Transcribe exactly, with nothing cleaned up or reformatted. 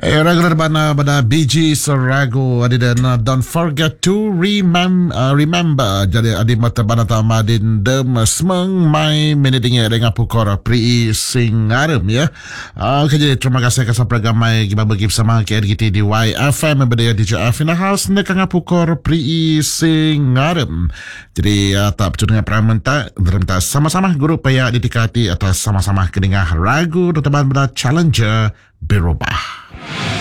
Eh, regular bana bana B G Sarago adi dan uh, don't forget to remem, uh, remember jadi adi mata bana tama din dem semeng mai menedingnya dengan pukor pri singarem ya. Uh, okay, jadi terima kasih kasih program mai kita bagi bersama K R G T di Y F M berdaya D J F in the house nekang pukor pri singarem. Jadi uh, tak percuma dengan pramenta deremta sama-sama guru paya didikati atas sama-sama kedengar ragu teman benda challenger berubah.